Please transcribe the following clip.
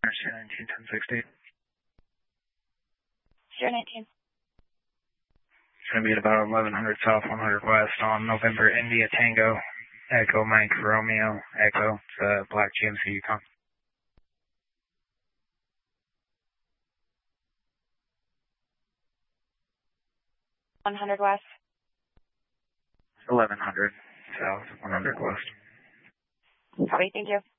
19, 1060. 019. It's going to be at about 1100 South, 100 West on November India Tango, Echo Mike Romeo, Echo. It's a black GMC Yukon. 100 West. 1100 South, 100 West. Copy, thank you.